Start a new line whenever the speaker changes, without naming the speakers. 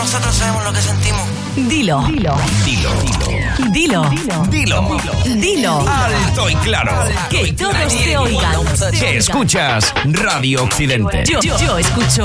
Nosotros sabemos lo que sentimos.
Dilo. Dilo.
Dilo.
Dilo.
Dilo.
Dilo.
Alto y claro.
Que todos te oigan.
Que escuchas Radio Occidente.
Yo escucho